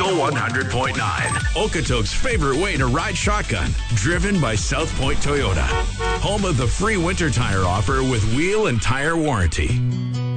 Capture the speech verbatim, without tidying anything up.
Eagle one hundred point nine. Okotoks' favorite way to ride shotgun. Driven by South Point Toyota. Home of the free winter tire offer with wheel and tire warranty.